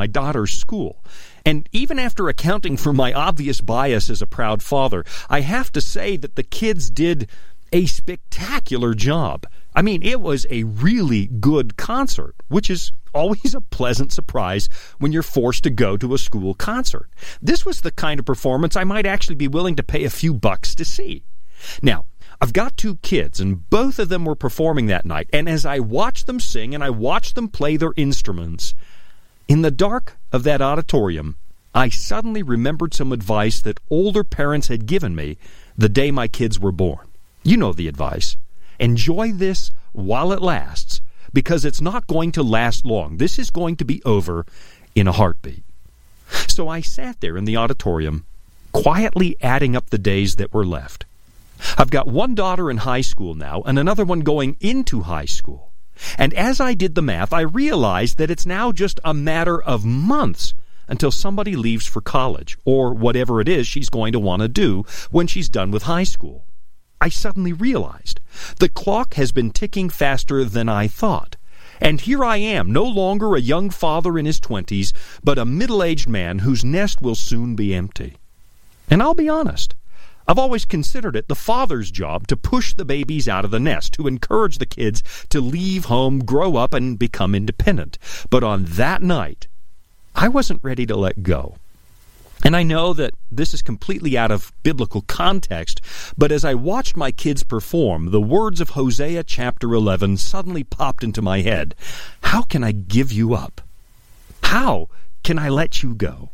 my daughter's school. And even after accounting for my obvious bias as a proud father, I have to say that the kids did a spectacular job. I mean, it was a really good concert, which is always a pleasant surprise when you're forced to go to a school concert. This was the kind of performance I might actually be willing to pay a few bucks to see. Now, I've got 2 kids, and both of them were performing that night, and as I watched them sing and I watched them play their instruments, in the dark of that auditorium, I suddenly remembered some advice that older parents had given me the day my kids were born. You know the advice. Enjoy this while it lasts, because it's not going to last long. This is going to be over in a heartbeat. So I sat there in the auditorium, quietly adding up the days that were left. I've got one daughter in high school now, and another one going into high school. And as I did the math, I realized that it's now just a matter of months until somebody leaves for college, or whatever it is she's going to want to do when she's done with high school. I suddenly realized the clock has been ticking faster than I thought. And here I am, no longer a young father in his 20s, but a middle-aged man whose nest will soon be empty. And I'll be honest, I've always considered it the father's job to push the babies out of the nest, to encourage the kids to leave home, grow up, and become independent. But on that night, I wasn't ready to let go. And I know that this is completely out of biblical context, but as I watched my kids perform, the words of Hosea chapter 11 suddenly popped into my head. How can I give you up? How can I let you go?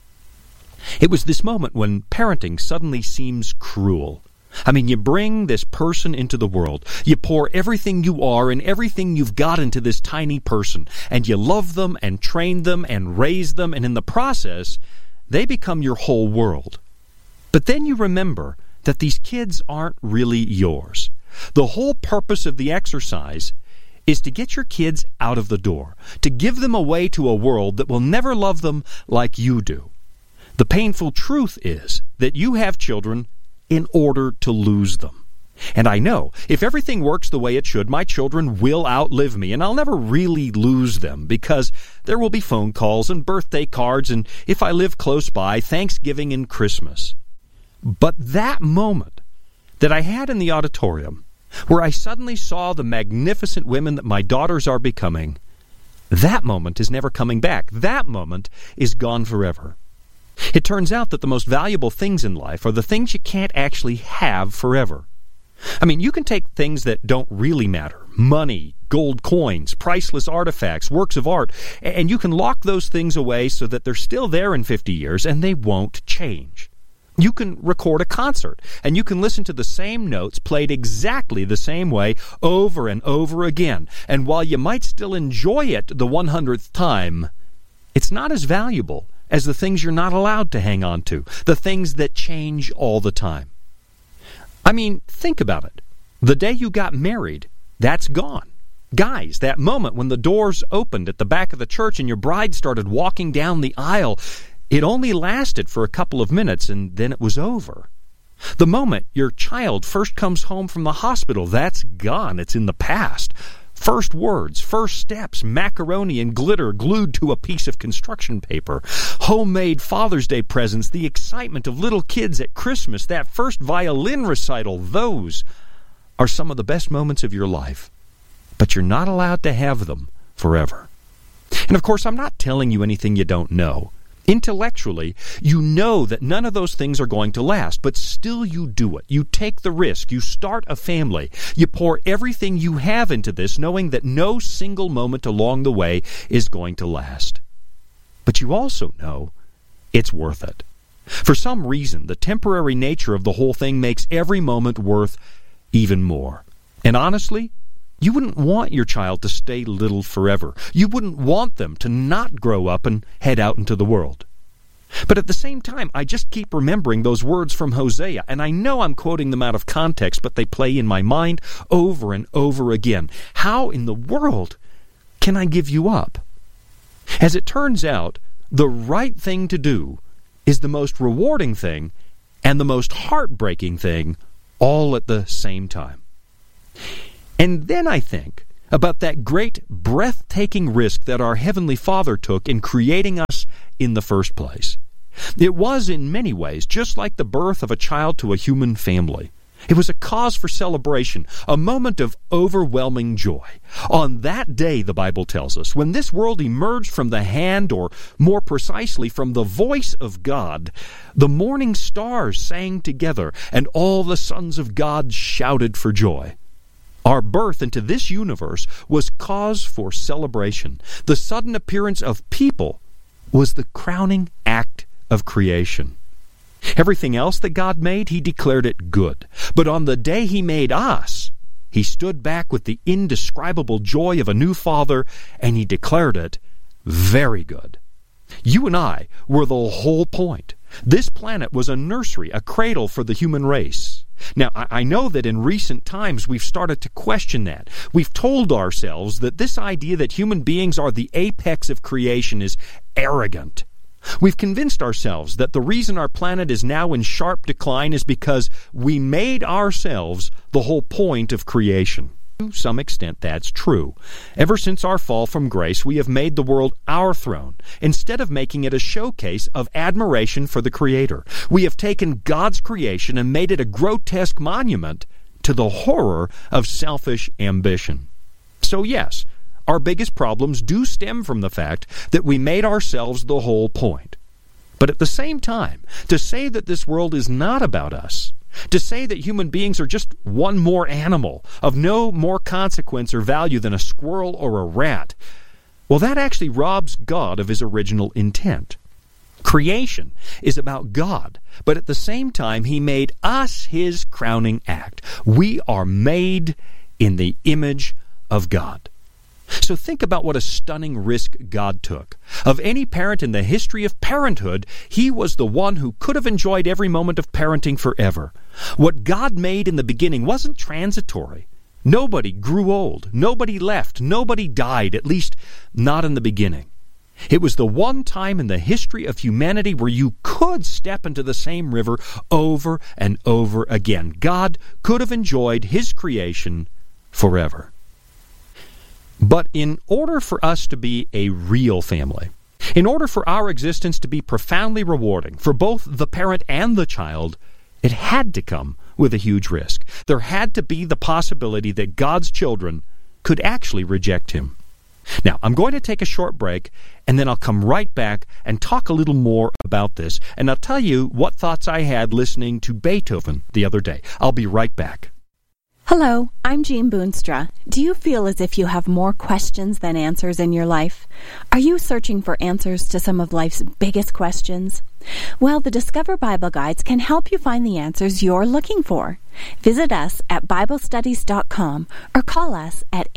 It was this moment when parenting suddenly seems cruel. I mean, you bring this person into the world. You pour everything you are and everything you've got into this tiny person, and you love them and train them and raise them, and in the process, they become your whole world. But then you remember that these kids aren't really yours. The whole purpose of the exercise is to get your kids out of the door, to give them away to a world that will never love them like you do. The painful truth is that you have children in order to lose them. And I know, if everything works the way it should, my children will outlive me, and I'll never really lose them, because there will be phone calls and birthday cards, and if I live close by, Thanksgiving and Christmas. But that moment that I had in the auditorium, where I suddenly saw the magnificent women that my daughters are becoming, that moment is never coming back. That moment is gone forever. It turns out that the most valuable things in life are the things you can't actually have forever. I mean, you can take things that don't really matter, money, gold coins, priceless artifacts, works of art, and you can lock those things away so that they're still there in 50 years and they won't change. You can record a concert, and you can listen to the same notes played exactly the same way over and over again. And while you might still enjoy it the 100th time, it's not as valuable as the things you're not allowed to hang on to, the things that change all the time. I mean, think about it. The day you got married, that's gone. Guys, that moment when the doors opened at the back of the church and your bride started walking down the aisle, it only lasted for a couple of minutes and then it was over. The moment your child first comes home from the hospital, that's gone. It's in the past. First words, first steps, macaroni and glitter glued to a piece of construction paper, homemade Father's Day presents, the excitement of little kids at Christmas, that first violin recital, those are some of the best moments of your life. But you're not allowed to have them forever. And of course, I'm not telling you anything you don't know. Intellectually, you know that none of those things are going to last, but still you do it. You take the risk. You start a family. You pour everything you have into this, knowing that no single moment along the way is going to last. But you also know it's worth it. For some reason, the temporary nature of the whole thing makes every moment worth even more. And honestly, you wouldn't want your child to stay little forever. You wouldn't want them to not grow up and head out into the world. But at the same time, I just keep remembering those words from Hosea, and I know I'm quoting them out of context, but they play in my mind over and over again. How in the world can I give you up? As it turns out, the right thing to do is the most rewarding thing and the most heartbreaking thing all at the same time. And then I think about that great, breathtaking risk that our Heavenly Father took in creating us in the first place. It was, in many ways, just like the birth of a child to a human family. It was a cause for celebration, a moment of overwhelming joy. On that day, the Bible tells us, when this world emerged from the hand, or more precisely, from the voice of God, the morning stars sang together, and all the sons of God shouted for joy. Our birth into this universe was cause for celebration. The sudden appearance of people was the crowning act of creation. Everything else that God made, He declared it good. But on the day He made us, He stood back with the indescribable joy of a new Father, and He declared it very good. You and I were the whole point. This planet was a nursery, a cradle for the human race. Now, I know that in recent times we've started to question that. We've told ourselves that this idea that human beings are the apex of creation is arrogant. We've convinced ourselves that the reason our planet is now in sharp decline is because we made ourselves the whole point of creation. To some extent, that's true. Ever since our fall from grace, we have made the world our throne, instead of making it a showcase of admiration for the Creator. We have taken God's creation and made it a grotesque monument to the horror of selfish ambition. So yes, our biggest problems do stem from the fact that we made ourselves the whole point. But at the same time, to say that this world is not about us, to say that human beings are just one more animal, of no more consequence or value than a squirrel or a rat, well, that actually robs God of His original intent. Creation is about God, but at the same time, He made us His crowning act. We are made in the image of God. So think about what a stunning risk God took. Of any parent in the history of parenthood, He was the one who could have enjoyed every moment of parenting forever. What God made in the beginning wasn't transitory. Nobody grew old. Nobody left. Nobody died, at least not in the beginning. It was the one time in the history of humanity where you could step into the same river over and over again. God could have enjoyed His creation forever. But in order for us to be a real family, in order for our existence to be profoundly rewarding for both the parent and the child, it had to come with a huge risk. There had to be the possibility that God's children could actually reject Him. Now, I'm going to take a short break, and then I'll come right back and talk a little more about this, and I'll tell you what thoughts I had listening to Beethoven the other day. I'll be right back. Hello, I'm Jean Boonstra. Do you feel as if you have more questions than answers in your life? Are you searching for answers to some of life's biggest questions? Well, the Discover Bible Guides can help you find the answers you're looking for. Visit us at BibleStudies.com or call us at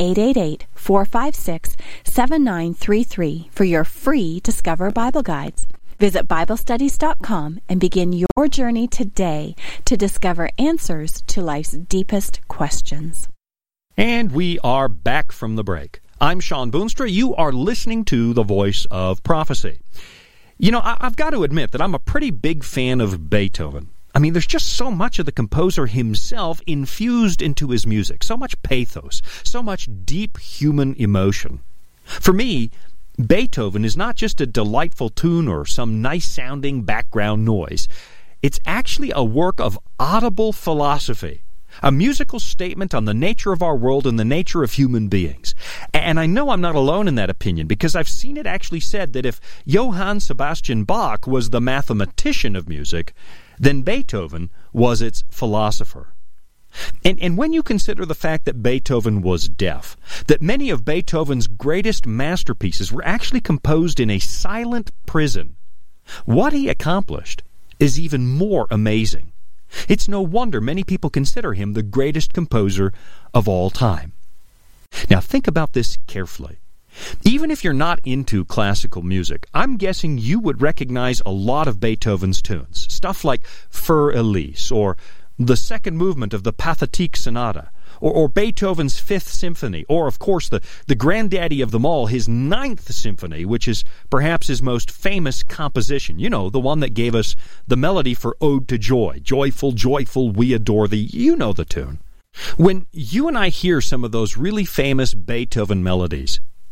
888-456-7933 for your free Discover Bible Guides. Visit BibleStudies.com and begin your journey today to discover answers to life's deepest questions. And we are back from the break. I'm Sean Boonstra. You are listening to The Voice of Prophecy. You know, I've got to admit that I'm a pretty big fan of Beethoven. I mean, there's just so much of the composer himself infused into his music, so much pathos, so much deep human emotion. For me, Beethoven is not just a delightful tune or some nice-sounding background noise. It's actually a work of audible philosophy, a musical statement on the nature of our world and the nature of human beings. And I know I'm not alone in that opinion, because I've seen it actually said that if Johann Sebastian Bach was the mathematician of music, then Beethoven was its philosopher. And when you consider the fact that Beethoven was deaf, that many of Beethoven's greatest masterpieces were actually composed in a silent prison, what he accomplished is even more amazing. It's no wonder many people consider him the greatest composer of all time. Now think about this carefully. Even if you're not into classical music, I'm guessing you would recognize a lot of Beethoven's tunes, stuff like Für Elise, or the second movement of the Pathetique Sonata, or Beethoven's Fifth Symphony, or, of course, the granddaddy of them all, his Ninth Symphony, which is perhaps his most famous composition. You know, the one that gave us the melody for Ode to Joy. Joyful, joyful, we adore thee. You know the tune. When you and I hear some of those really famous Beethoven melodies,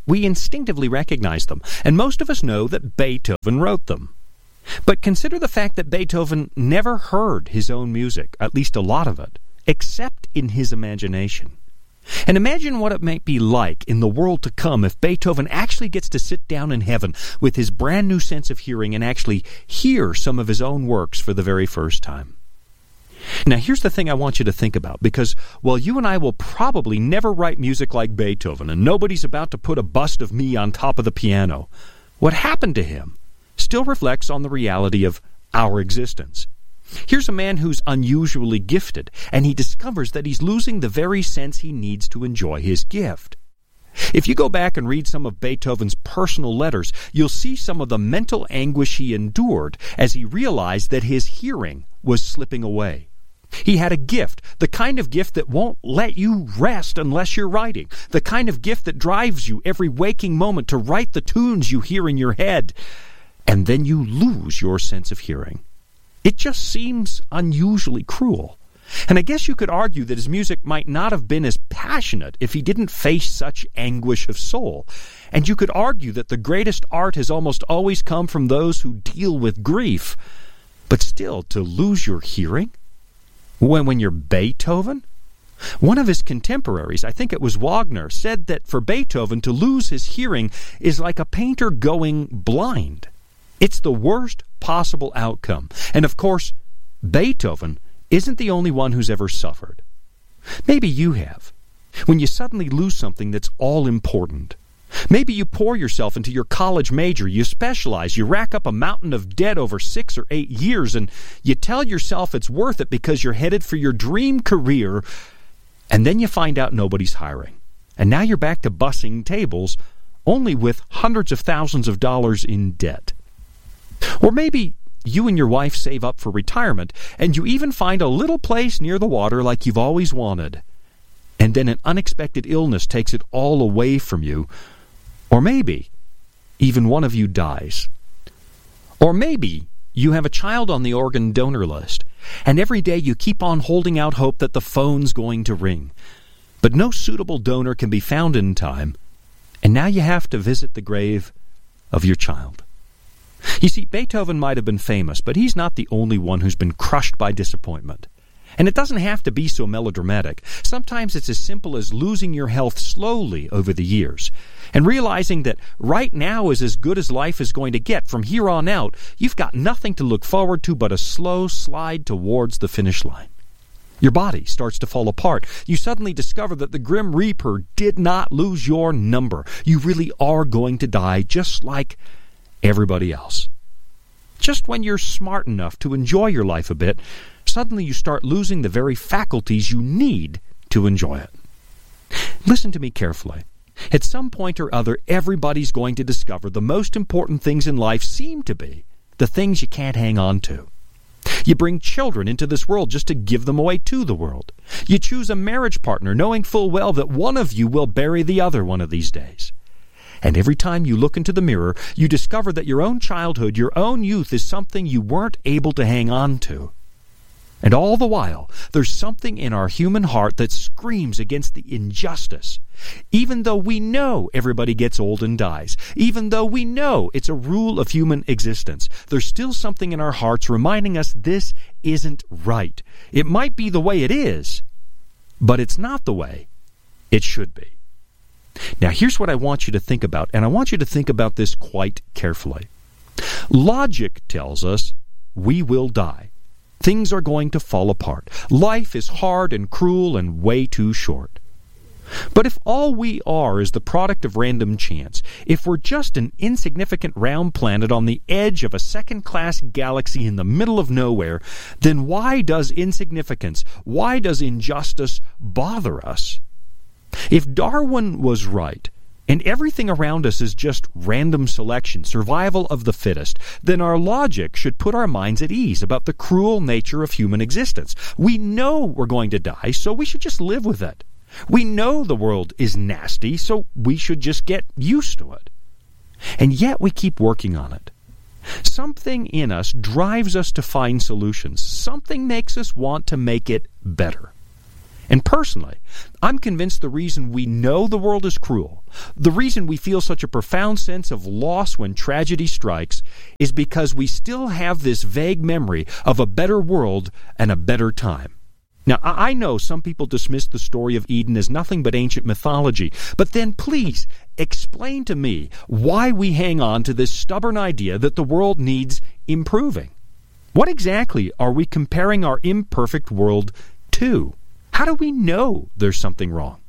we instinctively recognize them, and most of us know that Beethoven wrote them. But consider the fact that Beethoven never heard his own music, at least a lot of it, except in his imagination. And imagine what it might be like in the world to come if Beethoven actually gets to sit down in heaven with his brand new sense of hearing and actually hear some of his own works for the very first time. Now, here's the thing I want you to think about, because while you and I will probably never write music like Beethoven, and nobody's about to put a bust of me on top of the piano, what happened to him still reflects on the reality of our existence. Here's a man who's unusually gifted, and he discovers that he's losing the very sense he needs to enjoy his gift. If you go back and read some of Beethoven's personal letters, you'll see some of the mental anguish he endured as he realized that his hearing was slipping away. He had a gift, the kind of gift that won't let you rest unless you're writing, the kind of gift that drives you every waking moment to write the tunes you hear in your head, and then you lose your sense of hearing. It just seems unusually cruel. And I guess you could argue that his music might not have been as passionate if he didn't face such anguish of soul. And you could argue that the greatest art has almost always come from those who deal with grief. But still, to lose your hearing? When you're Beethoven? One of his contemporaries, I think it was Wagner, said that for Beethoven to lose his hearing is like a painter going blind. It's the worst possible outcome. And of course, Beethoven isn't the only one who's ever suffered. Maybe you have. When you suddenly lose something that's all important. Maybe you pour yourself into your college major, you specialize, you rack up a mountain of debt over 6 or 8 years, and you tell yourself it's worth it because you're headed for your dream career, and then you find out nobody's hiring. And now you're back to bussing tables, only with hundreds of thousands of dollars in debt. Or maybe you and your wife save up for retirement, and you even find a little place near the water like you've always wanted. And then an unexpected illness takes it all away from you. Or maybe even one of you dies. Or maybe you have a child on the organ donor list, and every day you keep on holding out hope that the phone's going to ring. But no suitable donor can be found in time, and now you have to visit the grave of your child. You see, Beethoven might have been famous, but he's not the only one who's been crushed by disappointment. And it doesn't have to be so melodramatic. Sometimes it's as simple as losing your health slowly over the years and realizing that right now is as good as life is going to get. From here on out, you've got nothing to look forward to but a slow slide towards the finish line. Your body starts to fall apart. You suddenly discover that the Grim Reaper did not lose your number. You really are going to die just like everybody else. Just when you're smart enough to enjoy your life a bit, suddenly you start losing the very faculties you need to enjoy it. Listen to me carefully. At some point or other, everybody's going to discover the most important things in life seem to be the things you can't hang on to. You bring children into this world just to give them away to the world. You choose a marriage partner knowing full well that one of you will bury the other one of these days. And every time you look into the mirror, you discover that your own childhood, your own youth is something you weren't able to hang on to. And all the while, there's something in our human heart that screams against the injustice. Even though we know everybody gets old and dies, even though we know it's a rule of human existence, there's still something in our hearts reminding us this isn't right. It might be the way it is, but it's not the way it should be. Now, here's what I want you to think about, and I want you to think about this quite carefully. Logic tells us we will die. Things are going to fall apart. Life is hard and cruel and way too short. But if all we are is the product of random chance, if we're just an insignificant round planet on the edge of a second-class galaxy in the middle of nowhere, then why does insignificance, why does injustice bother us? If Darwin was right, and everything around us is just random selection, survival of the fittest, then our logic should put our minds at ease about the cruel nature of human existence. We know we're going to die, so we should just live with it. We know the world is nasty, so we should just get used to it. And yet we keep working on it. Something in us drives us to find solutions. Something makes us want to make it better. And personally, I'm convinced the reason we know the world is cruel, the reason we feel such a profound sense of loss when tragedy strikes, is because we still have this vague memory of a better world and a better time. Now, I know some people dismiss the story of Eden as nothing but ancient mythology, but then please explain to me why we hang on to this stubborn idea that the world needs improving. What exactly are we comparing our imperfect world to? How do we know there's something wrong?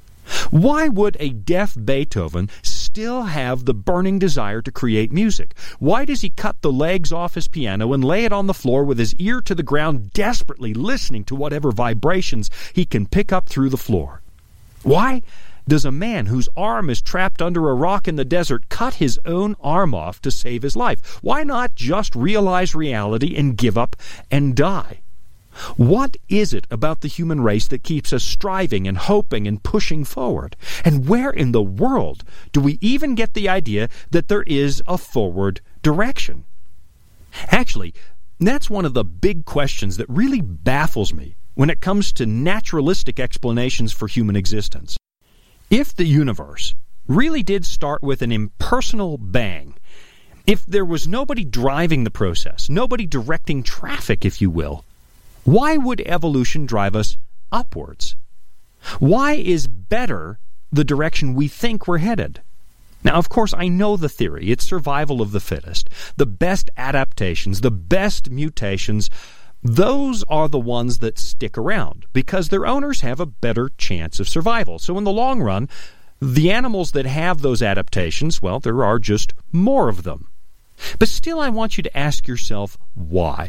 Why would a deaf Beethoven still have the burning desire to create music? Why does he cut the legs off his piano and lay it on the floor with his ear to the ground, desperately listening to whatever vibrations he can pick up through the floor? Why does a man whose arm is trapped under a rock in the desert cut his own arm off to save his life? Why not just realize reality and give up and die? What is it about the human race that keeps us striving and hoping and pushing forward? And where in the world do we even get the idea that there is a forward direction? Actually, that's one of the big questions that really baffles me when it comes to naturalistic explanations for human existence. If the universe really did start with an impersonal bang, if there was nobody driving the process, nobody directing traffic, if you will, why would evolution drive us upwards? Why is better the direction we think we're headed? Now, of course, I know the theory. It's survival of the fittest. The best adaptations, the best mutations, those are the ones that stick around because their owners have a better chance of survival. So in the long run, the animals that have those adaptations, well, there are just more of them. But still, I want you to ask yourself, why?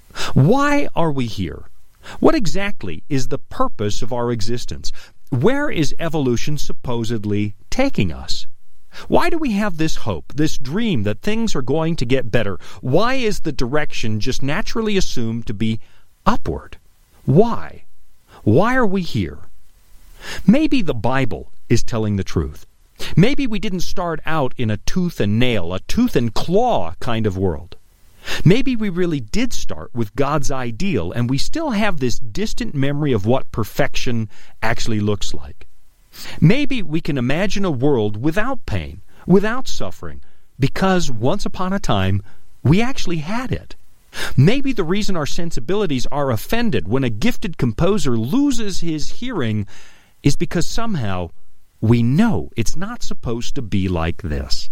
Why are we here? What exactly is the purpose of our existence? Where is evolution supposedly taking us? Why do we have this hope, this dream that things are going to get better? Why is the direction just naturally assumed to be upward? Why? Why are we here? Maybe the Bible is telling the truth. Maybe we didn't start out in a tooth and nail, a tooth and claw kind of world. Maybe we really did start with God's ideal, and we still have this distant memory of what perfection actually looks like. Maybe we can imagine a world without pain, without suffering, because once upon a time, we actually had it. Maybe the reason our sensibilities are offended when a gifted composer loses his hearing is because somehow we know it's not supposed to be like this.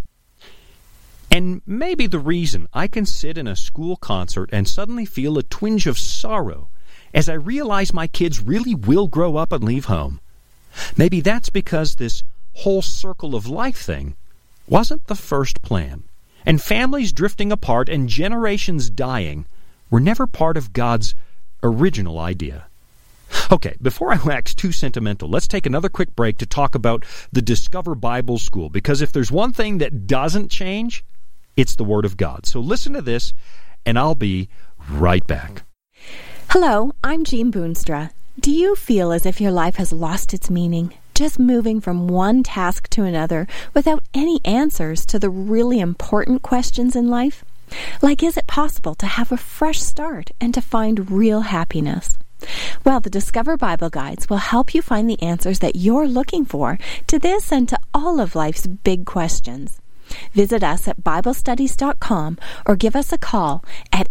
And maybe the reason I can sit in a school concert and suddenly feel a twinge of sorrow as I realize my kids really will grow up and leave home, maybe that's because this whole circle of life thing wasn't the first plan, and families drifting apart and generations dying were never part of God's original idea. Okay, before I wax too sentimental, let's take another quick break to talk about the Discover Bible School, because if there's one thing that doesn't change, it's the Word of God. So listen to this, and I'll be right back. Hello, I'm Jean Boonstra. Do you feel as if your life has lost its meaning, just moving from one task to another without any answers to the really important questions in life? Like, is it possible to have a fresh start and to find real happiness? Well, the Discover Bible Guides will help you find the answers that you're looking for to this and to all of life's big questions. Visit us at BibleStudies.com or give us a call at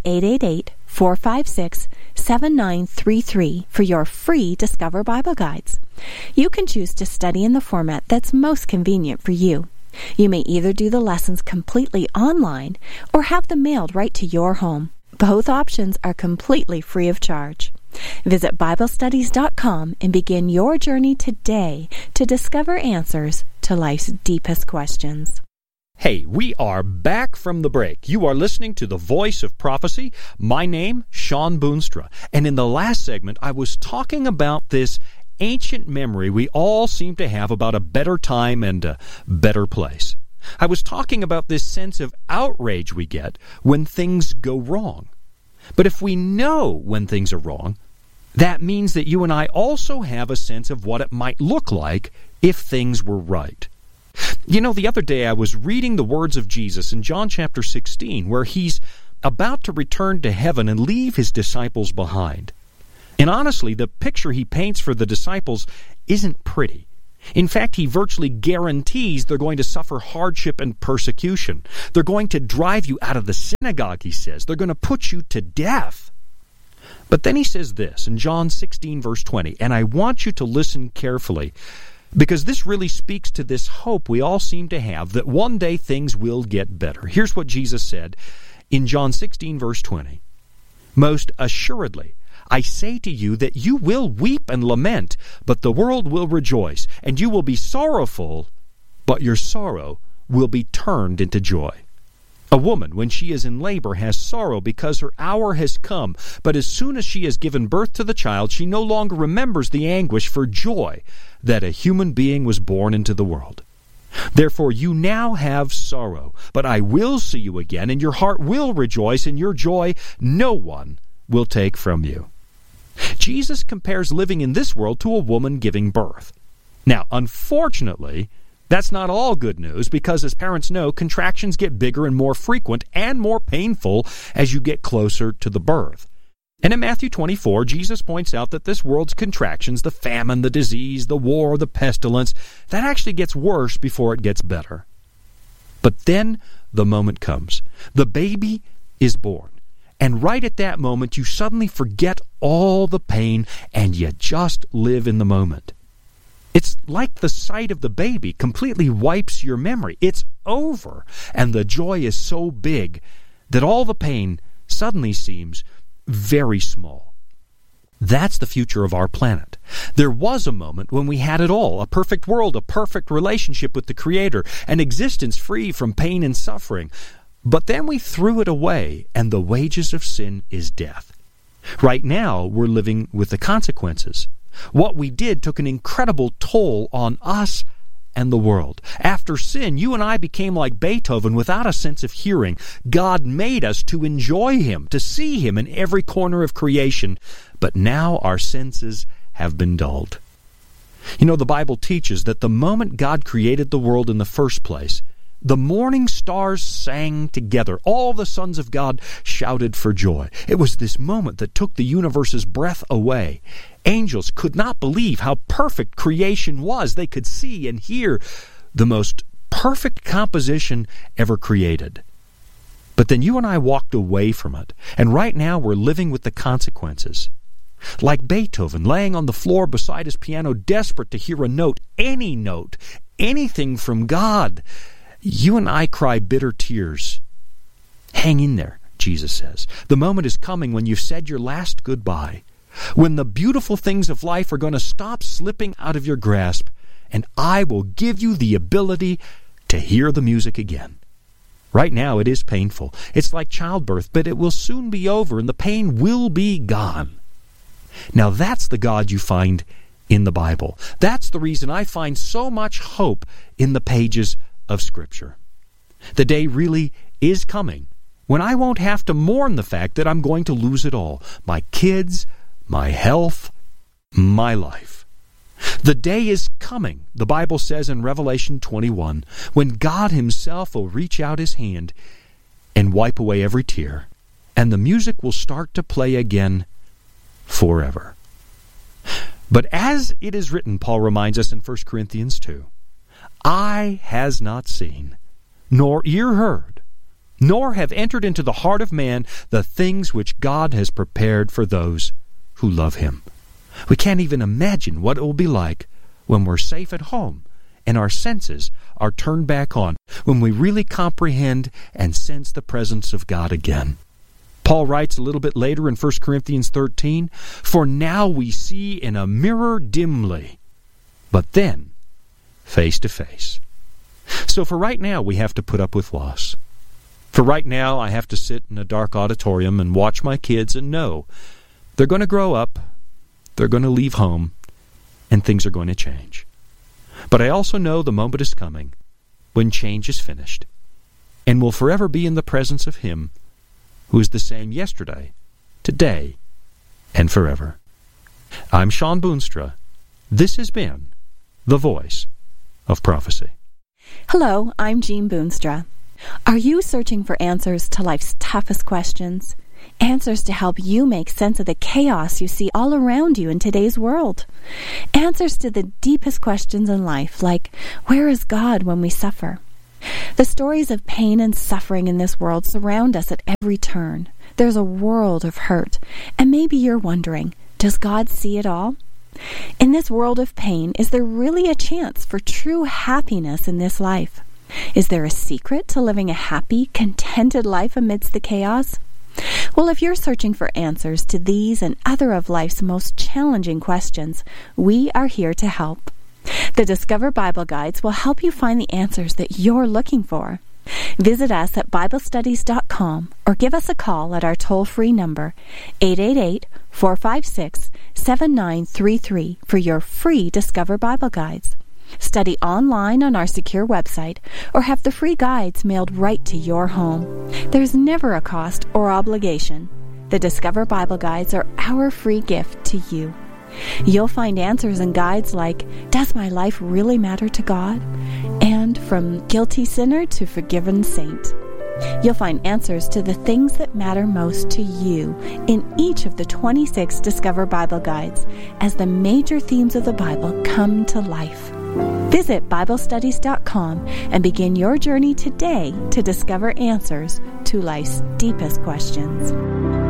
888-456-7933 for your free Discover Bible Guides. You can choose to study in the format that's most convenient for you. You may either do the lessons completely online or have them mailed right to your home. Both options are completely free of charge. Visit BibleStudies.com and begin your journey today to discover answers to life's deepest questions. Hey, we are back from the break. You are listening to The Voice of Prophecy. My name, Sean Boonstra. And in the last segment, I was talking about this ancient memory we all seem to have about a better time and a better place. I was talking about this sense of outrage we get when things go wrong. But if we know when things are wrong, that means that you and I also have a sense of what it might look like if things were right. You know, the other day I was reading the words of Jesus in John chapter 16, where he's about to return to heaven and leave his disciples behind. And honestly, the picture he paints for the disciples isn't pretty. In fact, he virtually guarantees they're going to suffer hardship and persecution. They're going to drive you out of the synagogue, he says. They're going to put you to death. But then he says this in John 16, verse 20, and I want you to listen carefully, because this really speaks to this hope we all seem to have that one day things will get better. Here's what Jesus said in John 16, verse 20. Most assuredly, I say to you that you will weep and lament, but the world will rejoice, and you will be sorrowful, but your sorrow will be turned into joy. A woman, when she is in labor, has sorrow because her hour has come, but as soon as she has given birth to the child, she no longer remembers the anguish for joy that a human being was born into the world. Therefore you now have sorrow, but I will see you again, and your heart will rejoice, and your joy no one will take from you. Jesus compares living in this world to a woman giving birth. Now, unfortunately, that's not all good news, because as parents know, contractions get bigger and more frequent and more painful as you get closer to the birth. And in Matthew 24, Jesus points out that this world's contractions, the famine, the disease, the war, the pestilence, that actually gets worse before it gets better. But then the moment comes. The baby is born. And right at that moment, you suddenly forget all the pain and you just live in the moment. It's like the sight of the baby completely wipes your memory. It's over, and the joy is so big that all the pain suddenly seems very small. That's the future of our planet. There was a moment when we had it all, a perfect world, a perfect relationship with the Creator, an existence free from pain and suffering. But then we threw it away, and the wages of sin is death. Right now, we're living with the consequences. What we did took an incredible toll on us and the world. After sin, you and I became like Beethoven without a sense of hearing. God made us to enjoy Him, to see Him in every corner of creation. But now our senses have been dulled. You know, the Bible teaches that the moment God created the world in the first place, the morning stars sang together. All the sons of God shouted for joy. It was this moment that took the universe's breath away. Angels could not believe how perfect creation was. They could see and hear the most perfect composition ever created. But then you and I walked away from it, and right now we're living with the consequences. Like Beethoven, laying on the floor beside his piano, desperate to hear a note, anything from God. You and I cry bitter tears. Hang in there, Jesus says. The moment is coming when you've said your last goodbye, when the beautiful things of life are going to stop slipping out of your grasp, and I will give you the ability to hear the music again. Right now it is painful. It's like childbirth, but it will soon be over, and the pain will be gone. Now that's the God you find in the Bible. That's the reason I find so much hope in the pages of Scripture. The day really is coming when I won't have to mourn the fact that I'm going to lose it all. My kids, my health, my life. The day is coming, the Bible says in Revelation 21, when God Himself will reach out His hand and wipe away every tear, and the music will start to play again forever. But as it is written, Paul reminds us in 1 Corinthians 2, eye has not seen, nor ear heard, nor have entered into the heart of man the things which God has prepared for those who love Him. We can't even imagine what it will be like when we're safe at home and our senses are turned back on, when we really comprehend and sense the presence of God again. Paul writes a little bit later in 1 Corinthians 13, for now we see in a mirror dimly, but then face to face. So for right now, we have to put up with loss. For right now, I have to sit in a dark auditorium and watch my kids and know they're going to grow up, they're going to leave home, and things are going to change. But I also know the moment is coming when change is finished, and will forever be in the presence of Him who is the same yesterday, today, and forever. I'm Sean Boonstra. This has been The Voice of Prophecy. Hello, I'm Jean Boonstra. Are you searching for answers to life's toughest questions? Answers to help you make sense of the chaos you see all around you in today's world. Answers to the deepest questions in life, like, where is God when we suffer? The stories of pain and suffering in this world surround us at every turn. There's a world of hurt, and maybe you're wondering, does God see it all? In this world of pain, is there really a chance for true happiness in this life? Is there a secret to living a happy, contented life amidst the chaos? Well, if you're searching for answers to these and other of life's most challenging questions, we are here to help. The Discover Bible Guides will help you find the answers that you're looking for. Visit us at BibleStudies.com or give us a call at our toll-free number, 888-456-7933 for your free Discover Bible Guides. Study online on our secure website or have the free guides mailed right to your home. There's never a cost or obligation. The Discover Bible Guides are our free gift to you. You'll find answers and guides like, does my life really matter to God? And from guilty sinner to forgiven saint. You'll find answers to the things that matter most to you in each of the 26 Discover Bible Guides as the major themes of the Bible come to life. Visit BibleStudies.com and begin your journey today to discover answers to life's deepest questions.